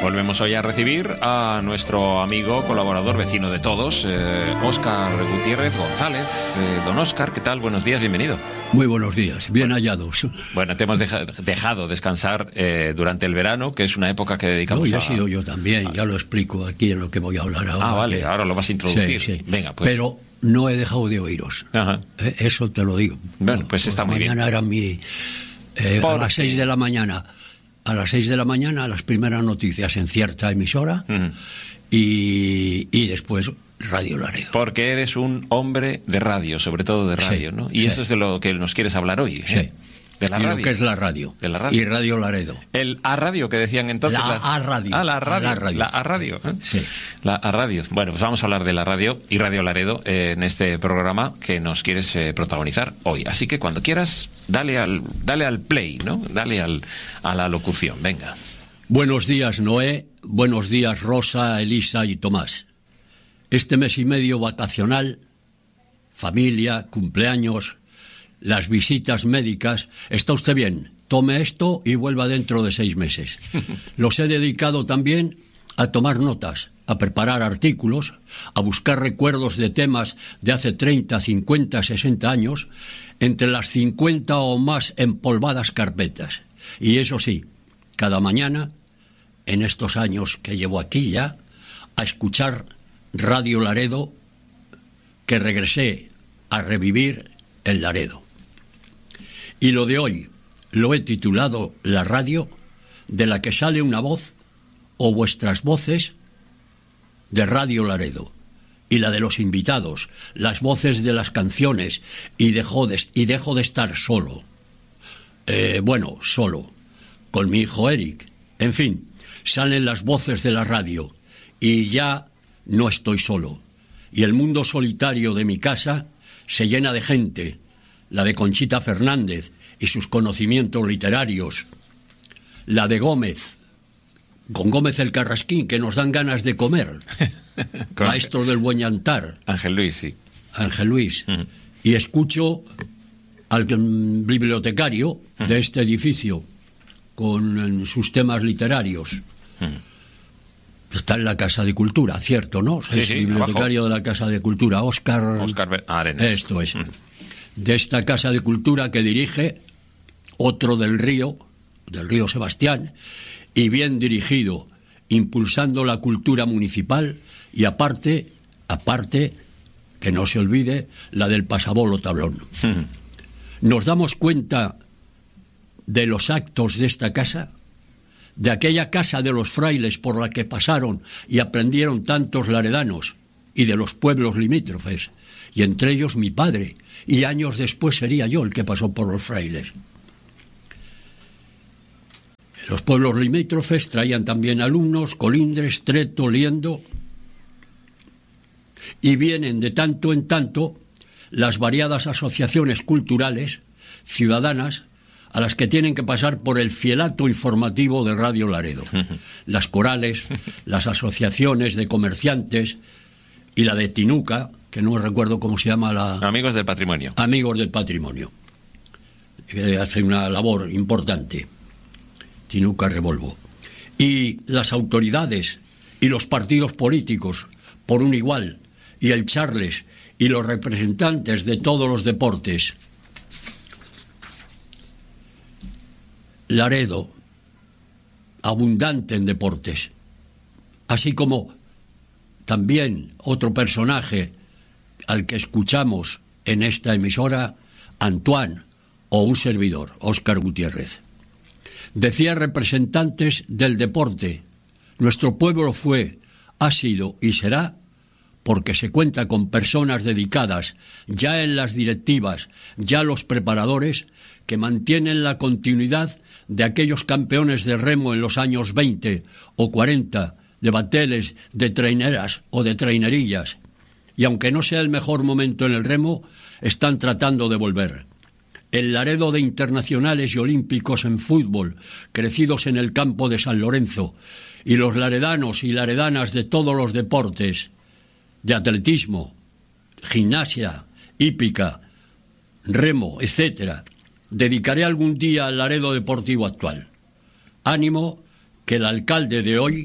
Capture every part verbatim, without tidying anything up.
Volvemos hoy a recibir a nuestro amigo, colaborador, vecino de todos, eh, Óscar Gutiérrez González. Eh, don Óscar, ¿qué tal? Buenos días, bienvenido. Muy buenos días, bien hallados. Bueno, te hemos deja, dejado descansar eh, durante el verano, que es una época que dedicamos no, ya a... he sido yo también, ya lo explico aquí en lo que voy a hablar ahora. Ah, vale, que... ahora lo vas a introducir. Sí, sí. Venga, pues. Pero no he dejado de oíros. Ajá. Eh, eso te lo digo. Bueno, no, pues está muy bien. Mañana era mi... Eh, a las seis de la mañana... A las seis de la mañana, las primeras noticias en cierta emisora, uh-huh. y, y después Radio Laredo. Porque eres un hombre de radio, sobre todo de radio, sí, ¿no? Y sí. Eso es de lo que nos quieres hablar hoy. ¿eh? Sí. De la y radio. Lo que es la radio. De la radio. Y Radio Laredo. El A Radio que decían entonces. La las... A Radio. Ah, la radio. La radio. La A Radio. ¿eh? Sí. La A Radio. Bueno, pues vamos a hablar de la radio y Radio Laredo eh, en este programa que nos quieres eh, protagonizar hoy. Así que cuando quieras, dale al, dale al play, ¿no? Dale al, a la locución. Venga. Buenos días, Noé. Buenos días, Rosa, Elisa y Tomás. Este mes y medio vacacional, familia, cumpleaños, las visitas médicas. ¿Está usted bien? Tome esto y vuelva dentro de seis meses. Los he dedicado también a tomar notas, a preparar artículos, a buscar recuerdos de temas de hace treinta, cincuenta, sesenta años, entre las cincuenta o más empolvadas carpetas. Y eso sí, cada mañana, en estos años que llevo aquí ya, a escuchar Radio Laredo, que regresé a revivir en Laredo. Y lo de hoy lo he titulado La radio, de la que sale una voz, o vuestras voces, de Radio Laredo. Y la de los invitados, las voces de las canciones, y dejo de, y dejo de estar solo. Eh, bueno, solo, con mi hijo Eric. En fin, salen las voces de la radio, y ya no estoy solo. Y el mundo solitario de mi casa se llena de gente, la de Conchita Fernández y sus conocimientos literarios, la de Gómez, con Gómez el Carrasquín, que nos dan ganas de comer, maestro del buen llantar. Ángel Luis, sí. Ángel Luis. Uh-huh. Y escucho al bibliotecario uh-huh. de este edificio, con sus temas literarios. Uh-huh. Está en la Casa de Cultura, cierto, ¿no? Sí, es sí, bibliotecario abajo. De la Casa de Cultura, Óscar... Óscar Arenas. Esto es. Uh-huh. De esta Casa de Cultura que dirige otro del Río, del Río Sebastián, y bien dirigido, impulsando la cultura municipal y aparte, aparte, que no se olvide, la del Pasabolo Tablón. Uh-huh. Nos damos cuenta de los actos de esta casa, de aquella casa de los frailes por la que pasaron y aprendieron tantos laredanos, y de los pueblos limítrofes, y entre ellos mi padre, y años después sería yo el que pasó por los frailes. Los pueblos limítrofes traían también alumnos, Colindres, Treto, Liendo, y vienen de tanto en tanto las variadas asociaciones culturales, ciudadanas, a las que tienen que pasar por el fielato informativo de Radio Laredo. Las corales, las asociaciones de comerciantes y la de Tinuca, que no recuerdo cómo se llama la... Amigos del Patrimonio. Amigos del Patrimonio, que hace una labor importante. Tinuca Revolvo. Y las autoridades y los partidos políticos, por un igual, y el Charles y los representantes de todos los deportes. Laredo, abundante en deportes, así como también otro personaje al que escuchamos en esta emisora, Antoine, o un servidor, Óscar Gutiérrez. Decía representantes del deporte, nuestro pueblo fue, ha sido y será porque se cuenta con personas dedicadas ya en las directivas, ya los preparadores, que mantienen la continuidad de aquellos campeones de remo en los años veinte o cuarenta, de bateles, de traineras o de trainerillas. Y aunque no sea el mejor momento en el remo, están tratando de volver. El Laredo de internacionales y olímpicos en fútbol, crecidos en el campo de San Lorenzo, y los laredanos y laredanas de todos los deportes, de atletismo, gimnasia, hípica, remo, etcétera. Dedicaré algún día al Laredo deportivo actual. Ánimo, que el alcalde de hoy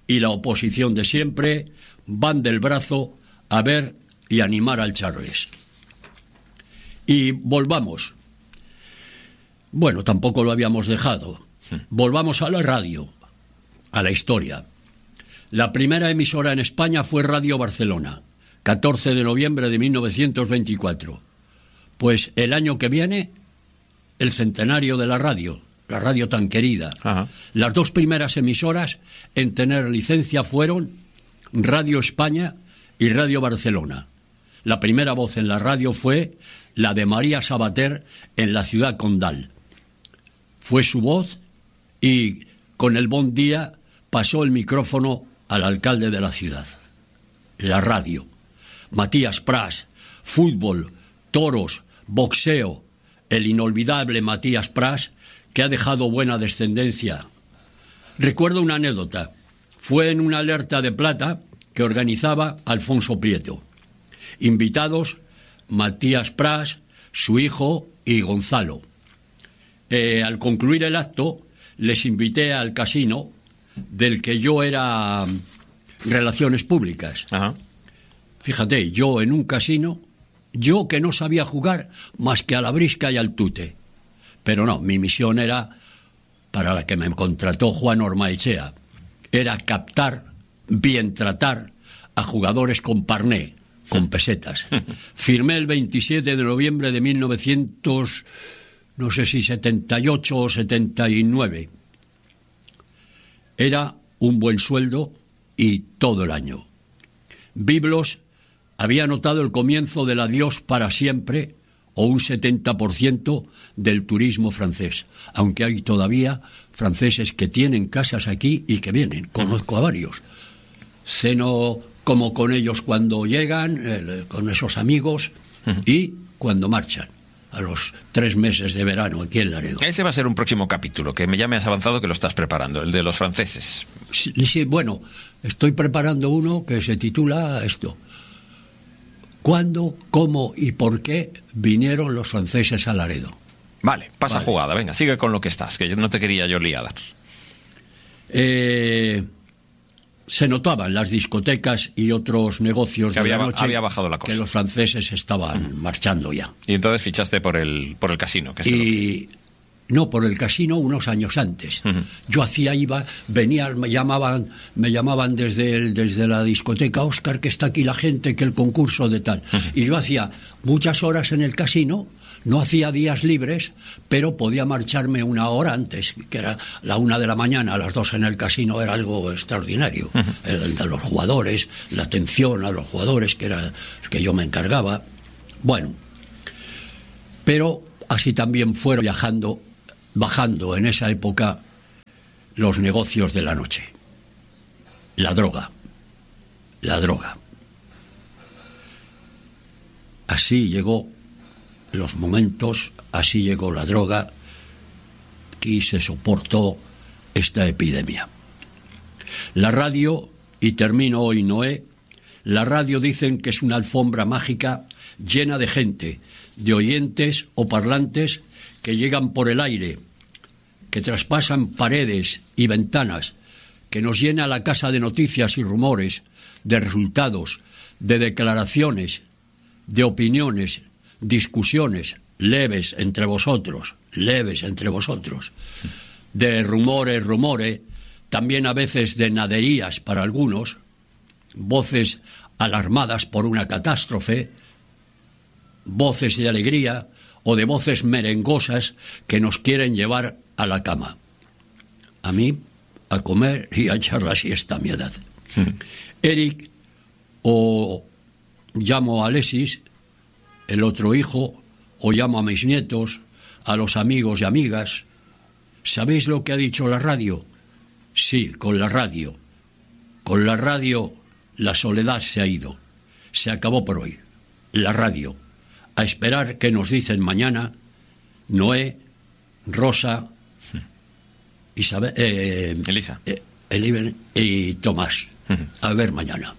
y la oposición de siempre van del brazo a ver y animar al Charles. Y volvamos. Bueno, tampoco lo habíamos dejado. Volvamos a la radio, a la historia. La primera emisora en España fue Radio Barcelona, catorce de noviembre de mil novecientos veinticuatro. Pues el año que viene, el centenario de la radio, la radio tan querida. Ajá. Las dos primeras emisoras en tener licencia fueron Radio España y Radio Barcelona. La primera voz en la radio fue la de María Sabater en la ciudad condal. Fue su voz y con el bon día pasó el micrófono al alcalde de la ciudad. La radio. Matías Prats, fútbol, toros, boxeo. El inolvidable Matías Prats, que ha dejado buena descendencia. Recuerdo una anécdota. Fue en una alerta de plata que organizaba Alfonso Prieto. Invitados Matías Prats, su hijo y Gonzalo. Eh, al concluir el acto, les invité al casino del que yo era Relaciones Públicas. Ajá. Fíjate, yo en un casino, yo que no sabía jugar más que a la brisca y al tute. Pero no, mi misión era, para la que me contrató Juan Ormaechea, era captar, bien tratar a jugadores con parné, con pesetas. Firmé el veintisiete de noviembre de mil novecientos, no sé si setenta y ocho o setenta y nueve. Era un buen sueldo y todo el año. Biblos había notado el comienzo del adiós para siempre o un setenta por ciento del turismo francés, aunque hay todavía franceses que tienen casas aquí y que vienen. Conozco a varios. Ceno como con ellos cuando llegan, eh, con esos amigos, uh-huh. y cuando marchan, a los tres meses de verano aquí en Laredo. Ese va a ser un próximo capítulo, que me ya me has avanzado que lo estás preparando, el de los franceses. Sí, sí, bueno, estoy preparando uno que se titula esto: ¿cuándo, cómo y por qué vinieron los franceses a Laredo? Vale, pasa vale. jugada, venga, sigue con lo que estás, que yo no te quería yo liar. Eh... Se notaban las discotecas y otros negocios que de había, la noche había bajado la cosa. Que los franceses estaban uh-huh. marchando ya. Y entonces fichaste por el por el casino. Que y lo... no, por el casino unos años antes. Uh-huh. Yo hacía, iba, venía, me llamaban, me llamaban desde, el, desde la discoteca: Óscar, que está aquí la gente, que el concurso de tal. Uh-huh. Y yo hacía muchas horas en el casino. No hacía días libres, pero podía marcharme una hora antes, que era la una de la mañana, a las dos en el casino, era algo extraordinario. Uh-huh. El de los jugadores, la atención a los jugadores, que era el que yo me encargaba. Bueno, pero así también fueron viajando, bajando en esa época los negocios de la noche. La droga, la droga. Así llegó los momentos, así llegó la droga y se soportó esta epidemia. La radio, y termino hoy, Noé, la radio dicen que es una alfombra mágica llena de gente, de oyentes o parlantes que llegan por el aire, que traspasan paredes y ventanas, que nos llena la casa de noticias y rumores, de resultados, de declaraciones, de opiniones, discusiones leves entre vosotros, leves entre vosotros, de rumores, rumores, también a veces de naderías para algunos, voces alarmadas por una catástrofe, voces de alegría o de voces merengosas que nos quieren llevar a la cama. A mí, a comer y a echar la siesta a mi edad. Mm. Eric, o llamo a Alexis, el otro hijo, o llamo a mis nietos, a los amigos y amigas. ¿Sabéis lo que ha dicho la radio? Sí, con la radio. Con la radio la soledad se ha ido. Se acabó por hoy. La radio. A esperar que nos dicen mañana Noé, Rosa, Isabel, eh, Elisa eh, Eliben y Tomás. A ver mañana.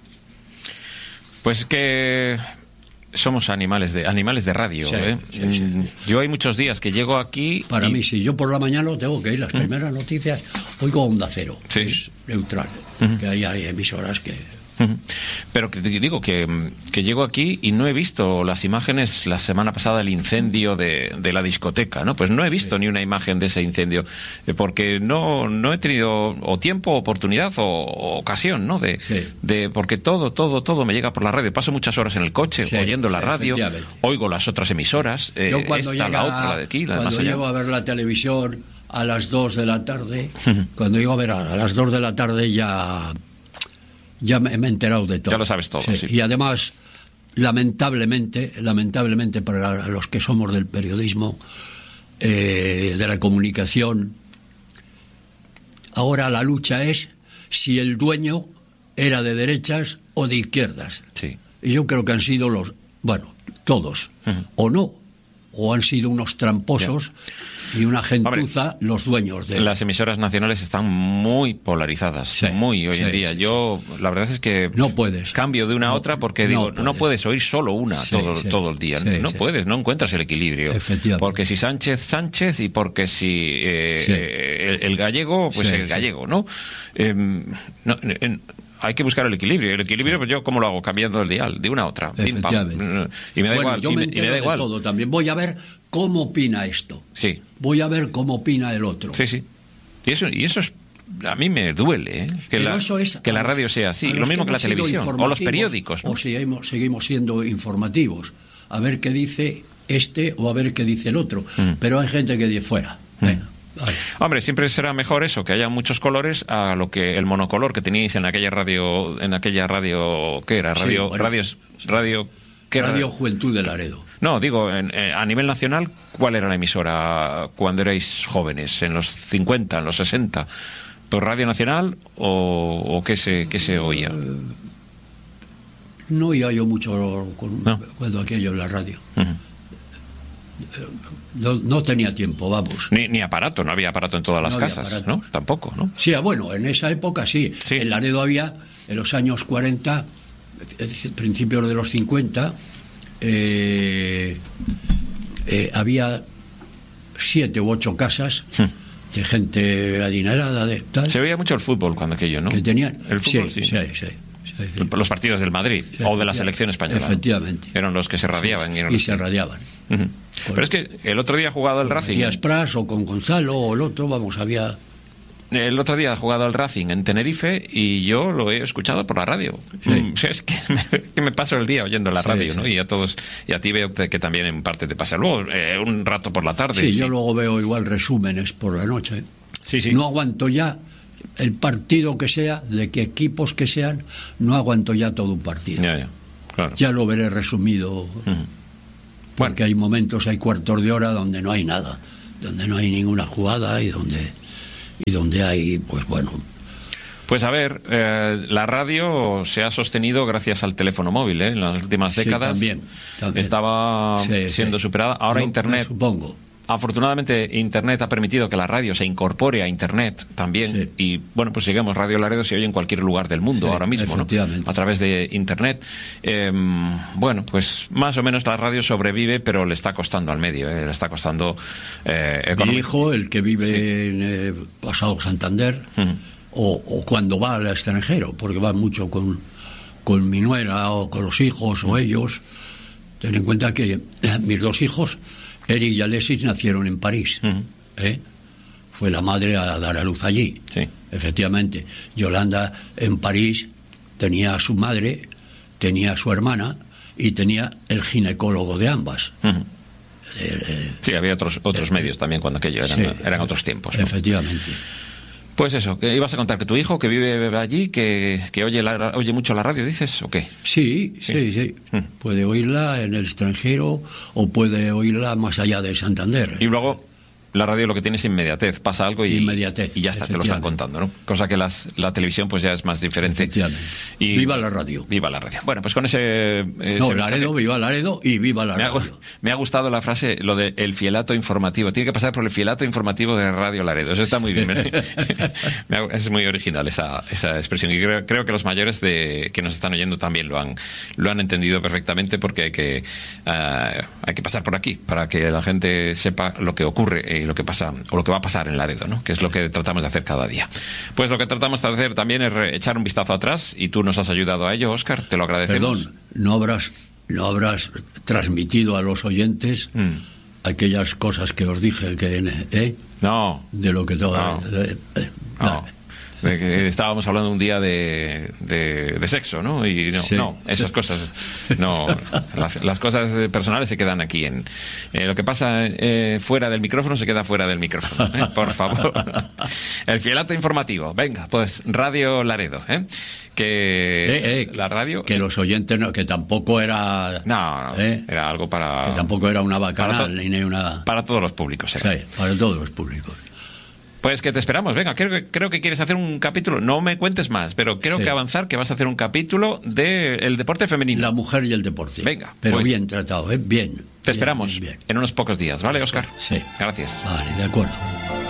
Pues que somos animales de animales de radio. Sí, ¿eh? sí, sí. Yo hay muchos días que llego aquí. Para y... mí, si yo por la mañana tengo que ir, las primeras noticias, oigo Onda Cero, Sí. es neutral, Uh-huh. que ahí hay emisoras que... Ujú. Pero que te digo que, que llego aquí y no he visto las imágenes la semana pasada del incendio de, de la discoteca, ¿no? Pues no he visto sí. ni una imagen de ese incendio, eh, porque no, no he tenido o tiempo, oportunidad o, o ocasión, ¿no? De, sí. de porque todo, todo, todo me llega por la radio. Paso muchas horas en el coche sí, oyendo la sí, radio, oigo las otras emisoras, eh, Yo cuando esta, llega, la otra, la de aquí, la de más allá. Cuando llego a ver la televisión a las dos de la tarde, cuando llego a ver a, a las dos de la tarde ya... Ya me, me he enterado de todo. Ya lo sabes todo, sí. Sí. Y además, lamentablemente, lamentablemente para los que somos del periodismo, eh, de la comunicación, ahora la lucha es si el dueño era de derechas o de izquierdas. Sí. Y yo creo que han sido los, bueno, todos, uh-huh. o no, o han sido unos tramposos. Yeah. Y una gentuza, Hombre, los dueños de... Las emisoras nacionales están muy polarizadas, sí, muy hoy sí, en día. Sí, Yo, sí. la verdad es que no puedes. cambio de una a no, otra porque digo, no puedes. no puedes oír solo una sí, todo, sí, todo el día. Sí, no sí. puedes, no encuentras el equilibrio. Porque si Sánchez, Sánchez, y porque si eh, sí. el, el gallego, pues sí, el gallego, ¿no? Eh, no en, hay que buscar el equilibrio. El equilibrio, pues yo, ¿cómo lo hago? Cambiando el dial, de una a otra. Pim, pam. Y me da bueno, igual. Yo y me, me, y me da igual. Todo también. Voy a ver cómo opina esto. Sí. Voy a ver cómo opina el otro. Sí, sí. Y eso, y eso es... A mí me duele, ¿eh? que, la, es, que la radio sea así. Lo mismo que, que la televisión. O los periódicos, ¿no? O seguimos, seguimos siendo informativos. A ver qué dice este o a ver qué dice el otro. Mm. Pero hay gente que dice fuera. Mm. Venga. Vale. Hombre, siempre será mejor eso, que haya muchos colores, a lo que el monocolor que teníais en aquella radio, en aquella radio, ¿qué era? Radio, sí, bueno, radios, radio, ¿qué Radio era? Juventud de Laredo. No, digo, en, eh, a nivel nacional, ¿cuál era la emisora cuando erais jóvenes? ¿En los cincuenta, en los sesenta? ¿Por Radio Nacional o, o qué se, qué se oía? No oía yo mucho con, ¿no? cuando aquello en la radio. Uh-huh. No, no tenía tiempo, vamos. Ni, ni aparato, no había aparato en todas las no casas, ¿no? Tampoco, ¿no? Sí, bueno, en esa época sí. sí. En Laredo había, en los años cuarenta, principios de los cincuenta, eh, eh, había siete u ocho casas hmm. de gente adinerada, de tal. Se veía mucho el fútbol cuando aquello, ¿no? Que tenían... El fútbol, sí. sí, sí, sí. Sí, sí. Los partidos del Madrid sí, o de la selección española. Efectivamente. Eran los que se radiaban. Sí, y, y los... se radiaban. Uh-huh. Pero es que el otro día ha jugado el Racing. Matías Pras o con Gonzalo o el otro, vamos, había... El otro día ha jugado el Racing en Tenerife y yo lo he escuchado por la radio. Sí. Es que me, que me paso el día oyendo la radio, sí, ¿no? Sí. Y a todos, y a ti veo que también en parte te pasa. Luego, eh, un rato por la tarde. Sí, sí, yo luego veo igual resúmenes por la noche. Sí, sí. No aguanto ya el partido que sea, de qué equipos que sean, no aguanto ya todo un partido. Ya, ya, claro. Ya lo veré resumido. Uh-huh. Porque bueno. hay momentos, hay cuartos de hora donde no hay nada, donde no hay ninguna jugada y donde y donde hay, pues bueno. Pues a ver, eh, la radio se ha sostenido gracias al teléfono móvil, ¿eh? En las últimas décadas. Sí, también, también. Estaba sí, siendo sí. superada. Ahora no, Internet. Supongo. Afortunadamente Internet ha permitido que la radio se incorpore a Internet también sí. y bueno, pues sigamos, Radio Laredo se oye en cualquier lugar del mundo sí, ahora mismo, ¿no? A través de Internet. Eh, bueno, pues más o menos la radio sobrevive, pero le está costando al medio, ¿eh? Le está costando eh, Mi hijo, el que vive sí. en eh, Pasado Santander, uh-huh. o, o cuando va al extranjero, porque va mucho con, con mi nuera o con los hijos o ellos, ten en cuenta que eh, mis dos hijos, Eric y Alexis, nacieron en París. Uh-huh. ¿eh? Fue la madre a dar a luz allí. Sí. Efectivamente. Yolanda en París tenía a su madre, tenía a su hermana y tenía el ginecólogo de ambas. Uh-huh. Eh, sí, había otros otros eh, medios también cuando aquello eran, sí, eran otros tiempos, ¿no? Efectivamente. Pues eso, que ibas a contar que tu hijo que vive allí, que, que oye la, oye mucho la radio, ¿dices? ¿O qué? Sí, sí, sí. sí. Mm. Puede oírla en el extranjero o puede oírla más allá de Santander. Y luego la radio lo que tiene es inmediatez, pasa algo y, inmediatez, y ya está, te lo están contando, ¿no? Cosa que las, la televisión pues ya es más diferente. Y viva la radio. Viva la radio. Bueno, pues con ese... ese no, Laredo, mensaje, viva Laredo y viva la me radio. Ha, me ha gustado la frase, lo de el fielato informativo. Tiene que pasar por el fielato informativo de Radio Laredo. Eso está muy bien. Es muy original esa, esa expresión y creo, creo que los mayores de que nos están oyendo también lo han, lo han entendido perfectamente porque hay que, uh, hay que pasar por aquí para que la gente sepa lo que ocurre y lo que pasa, o lo que va a pasar en Laredo, ¿no? Que es lo que tratamos de hacer cada día. Pues lo que tratamos de hacer también es echar un vistazo atrás, y tú nos has ayudado a ello, Óscar, te lo agradecemos. Perdón, ¿no habrás, no habrás transmitido a los oyentes mm. aquellas cosas que os dije que... ¿eh? No. De lo que todo... No. Eh, eh, no. De que estábamos hablando un día de, de, de sexo, ¿no? Y no, sí. no esas cosas, no, las, las cosas personales se quedan aquí. En eh, lo que pasa eh, fuera del micrófono se queda fuera del micrófono, ¿eh? Por favor. El fielato informativo. Venga, pues Radio Laredo, ¿eh? Que eh, eh, la radio... Que los oyentes, no, que tampoco era... No, no ¿eh? Era algo para... Que tampoco era una bacanal, ni una... Para todos los públicos, era. Sí, para todos los públicos. Pues que te esperamos, venga, creo que, creo que quieres hacer un capítulo, no me cuentes más, pero creo sí. que avanzar, que vas a hacer un capítulo de el deporte femenino. La mujer y el deporte. Venga. Pero pues, bien tratado, ¿eh? Bien. Te esperamos bien, bien. en unos pocos días, ¿vale, Óscar? Sí. Gracias. Vale, de acuerdo.